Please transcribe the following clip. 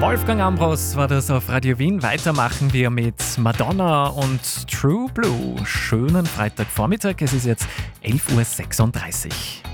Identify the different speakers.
Speaker 1: Wolfgang Ambros war das auf Radio Wien. Weitermachen wir mit Madonna und True Blue. Schönen Freitagvormittag, es ist jetzt 11.36 Uhr.